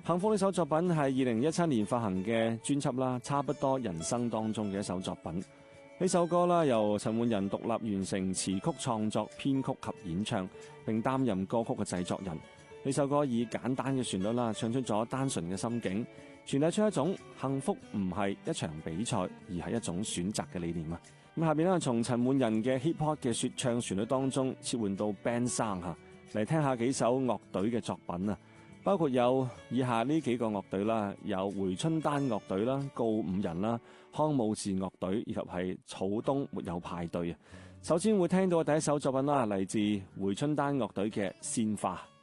幸福呢首作品係2017年發行嘅專輯啦，差不多人生當中嘅一首作品。呢首歌啦，由陳奐仁獨立完成詞曲創作、編曲及演唱，並擔任歌曲嘅製作人。呢首歌以簡單嘅旋律啦，唱出咗單純嘅心境，傳遞出一種幸福唔係一場比賽，而係一種選擇嘅理念啊！咁下邊咧，從陳奐仁嘅 hip hop 嘅說唱旋律當中切換到 band sound 吓，嚟聽下幾首樂隊嘅作品啊！包括有以下呢幾個樂隊啦，有回春丹樂隊啦、告五人啦、康武士樂隊以及係草東沒有派對啊！首先會聽到嘅第一首作品啦，嚟自回春丹樂隊嘅鮮花。